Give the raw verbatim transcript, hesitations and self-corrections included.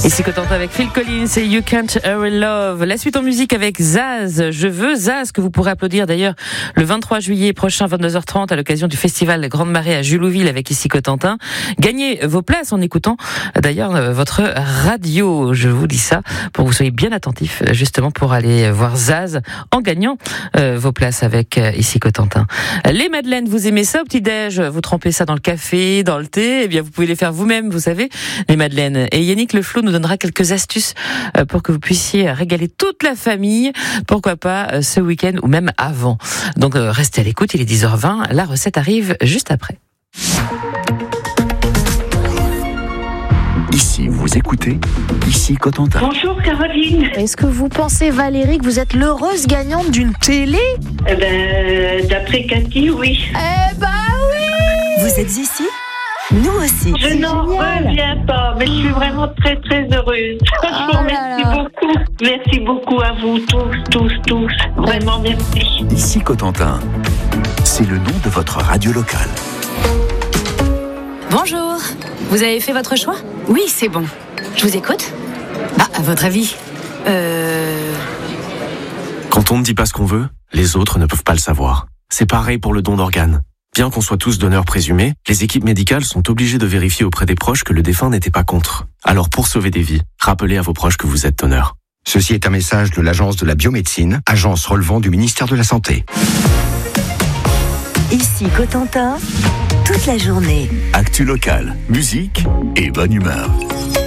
Ici Cotentin avec Phil Collins et You Can't Hurry Love. La suite en musique avec Zaz. Je veux Zaz, que vous pourrez applaudir d'ailleurs le vingt-trois juillet prochain, vingt-deux heures trente, à l'occasion du festival Grande Marée à Julouville avec Ici Cotentin. Gagnez vos places en écoutant d'ailleurs votre radio. Je vous dis ça pour que vous soyez bien attentifs justement pour aller voir Zaz en gagnant euh, vos places avec euh, Ici Cotentin. Les madeleines, vous aimez ça au petit-déj? Vous trempez ça dans le café, dans le thé? Eh bien, vous pouvez les faire vous-même, vous savez, les madeleines. Et Yannick Le Flou nous donnera quelques astuces pour que vous puissiez régaler toute la famille, pourquoi pas ce week-end ou même avant. Donc restez à l'écoute, il est dix heures vingt, la recette arrive juste après. Ici, vous écoutez Ici Cotentin. Bonjour Caroline. Est-ce que vous pensez, Valérie, que vous êtes l'heureuse gagnante d'une télé? Eh ben, d'après Cathy, oui. Eh ben oui. Vous êtes ici? Nous aussi. Je n'en reviens pas, mais je suis vraiment très très heureuse. Je Oh vous remercie là là. beaucoup. Merci beaucoup à vous tous, tous, tous. Vraiment merci. Ici Cotentin. C'est le nom de votre radio locale. Bonjour. Vous avez fait votre choix? Oui, c'est bon. Je vous écoute. Bah, à votre avis? Euh... Quand on ne dit pas ce qu'on veut, les autres ne peuvent pas le savoir. C'est pareil pour le don d'organes. Bien qu'on soit tous donneurs présumés, les équipes médicales sont obligées de vérifier auprès des proches que le défunt n'était pas contre. Alors pour sauver des vies, rappelez à vos proches que vous êtes donneur. Ceci est un message de l'Agence de la biomédecine, agence relevant du ministère de la Santé. Ici Cotentin, toute la journée. Actu locale, musique et bonne humeur.